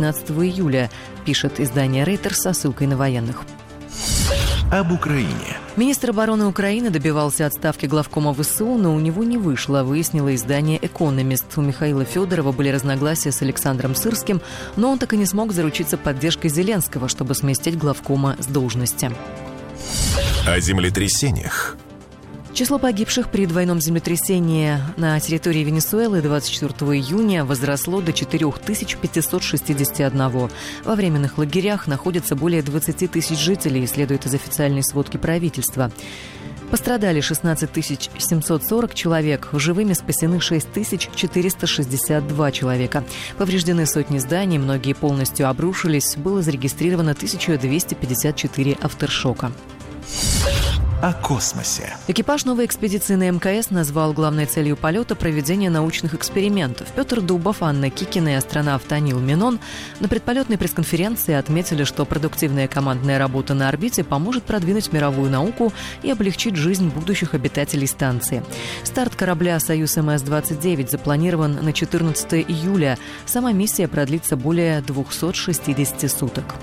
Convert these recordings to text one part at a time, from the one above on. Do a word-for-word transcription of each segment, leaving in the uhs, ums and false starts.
девятнадцатого июля, пишет издание Reuters со ссылкой на военных. Об Украине. Министр обороны Украины добивался отставки главкома ВСУ, но у него не вышло, выяснило издание «Экономист». У Михаила Федорова были разногласия с Александром Сырским, но он так и не смог заручиться поддержкой Зеленского, чтобы сместить главкома с должности. О землетрясениях. Число погибших при двойном землетрясении на территории Венесуэлы двадцать четвёртого июня возросло до четыре тысячи пятьсот шестьдесят один. Во временных лагерях находятся более двадцать тысяч жителей, следует из официальной сводки правительства. Пострадали шестнадцать тысяч семьсот сорок человек, живыми спасены шесть тысяч четыреста шестьдесят два человека. Повреждены сотни зданий, многие полностью обрушились, было зарегистрировано тысяча двести пятьдесят четыре авторшока. О космосе. Экипаж новой экспедиции на эм ка эс назвал главной целью полета проведение научных экспериментов. Петр Дубов, Анна Кикина и астронавт Анил Менон на предполетной пресс-конференции отметили, что продуктивная командная работа на орбите поможет продвинуть мировую науку и облегчить жизнь будущих обитателей станции. Старт корабля «Союз эм эс двадцать девять» запланирован на четырнадцатого июля. Сама миссия продлится более двухсот шестидесяти суток.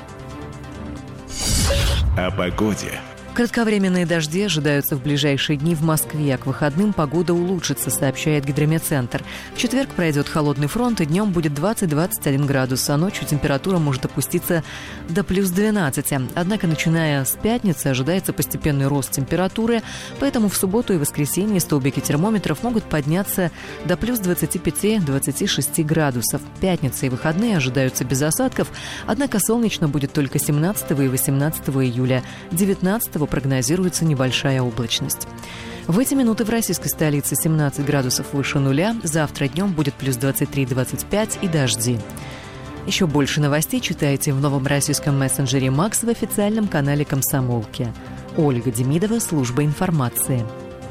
О погоде. Кратковременные дожди ожидаются в ближайшие дни в Москве. К выходным погода улучшится, сообщает Гидрометцентр. В четверг пройдет холодный фронт, и днем будет двадцать-двадцать один градус, а ночью температура может опуститься до плюс двенадцати. Однако, начиная с пятницы, ожидается постепенный рост температуры, поэтому в субботу и воскресенье столбики термометров могут подняться до плюс двадцати пяти - двадцати шести градусов. Пятница и выходные ожидаются без осадков, однако солнечно будет только семнадцатого и восемнадцатого июля. девятнадцатого прогнозируется небольшая облачность. В эти минуты в российской столице семнадцать градусов выше нуля. Завтра днем будет плюс двадцать три - двадцать пять и дожди. Еще больше новостей читайте в новом российском мессенджере «Макс» в официальном канале «Комсомолки». Ольга Демидова, служба информации.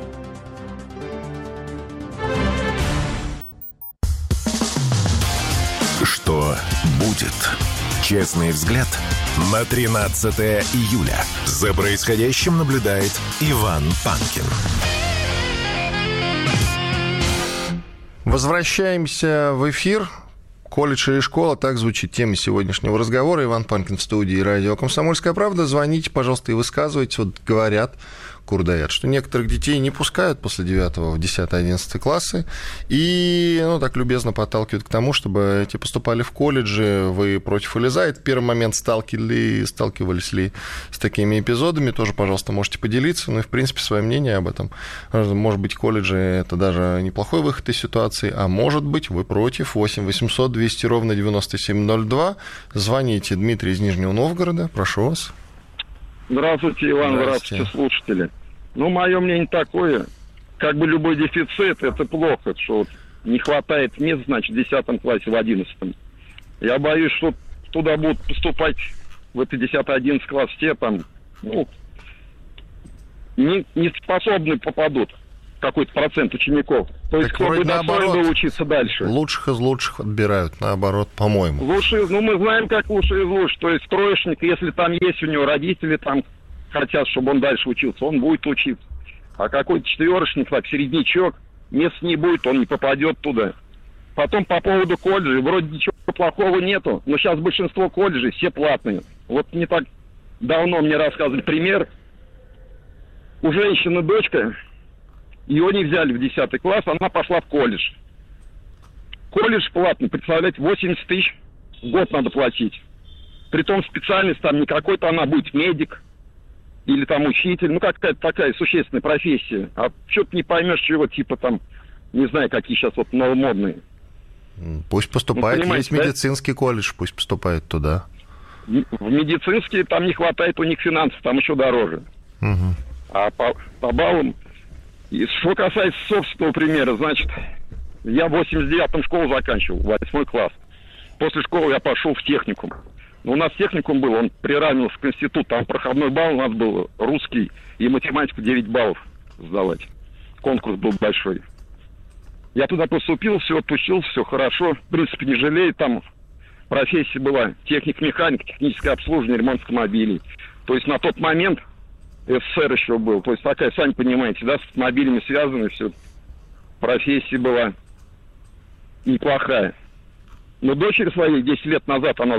Что будет? Честный взгляд на тринадцатого июля. За происходящим наблюдает Иван Панкин. Возвращаемся в эфир. Колледж или школа, так звучит тема сегодняшнего разговора. Иван Панкин в студии радио «Комсомольская правда». Звоните, пожалуйста, и высказывайтесь. Вот говорят, курдаят, что некоторых детей не пускают после девятого в десятый-одиннадцатый классы и, ну, так любезно подталкивают к тому, чтобы эти поступали в колледжи. Вы против или за? Это первый момент. Сталкивали, сталкивались ли с такими эпизодами? Тоже, пожалуйста, можете поделиться. Ну и, в принципе, свое мнение об этом. Может быть, колледжи – это даже неплохой выход из ситуации, а может быть, вы против. восемь восемьсот двести ровно девяносто семь ноль два. Звоните. Дмитрий из Нижнего Новгорода. Прошу вас. Здравствуйте, Иван. Здравствуйте, Здравствуйте, слушатели. Ну, мое мнение такое, как бы любой дефицит, это плохо, что вот не хватает мест, значит, в десятом классе, в одиннадцатом. Я боюсь, что туда будут поступать, в этот десятый-одиннадцатый класс, те там, ну, не, не способны попадут, какой-то процент учеников. То есть, Так кто бы достоин был учиться дальше. Лучших из лучших отбирают, наоборот, по-моему. Лучшие, ну, мы знаем, как лучшие из лучших. То есть, троечник, если там есть у него родители, там, хотят, чтобы он дальше учился, он будет учиться. А какой-то четверочник, так, середнячок, места не будет, он не попадет туда. Потом по поводу колледжей, вроде ничего плохого нету, но сейчас большинство колледжей все платные. Вот не так давно мне рассказывали пример. У женщины дочка, ее не взяли в десятый класс, она пошла в колледж. Колледж платный, представляете, восемьдесят тысяч в год надо платить. Притом специальность там не какой-то, она будет медик или там учитель, ну какая-то такая существенная профессия. А что-то не поймешь, чего, типа там, не знаю, какие сейчас вот новомодные. Пусть поступает, ну, есть медицинский да? колледж, пусть поступает туда. В медицинский там не хватает у них финансов, там еще дороже. Угу. А по, по баллам, и что касается собственного примера, значит, я в восемьдесят девятом школу заканчивал, восьмой класс. После школы я пошел в техникум. Но у нас техникум был, он приравнивался к институту, там проходной балл у нас был русский и математику девять баллов сдавать. Конкурс был большой. Я туда поступил, все отпустил, все хорошо. В принципе, не жалею, там профессия была техник-механик, техническое обслуживание, ремонт автомобилей. То есть на тот момент СССР еще был. То есть такая, сами понимаете, да, с автомобилями связана, все. Профессия была неплохая. Но дочери своей десять лет назад она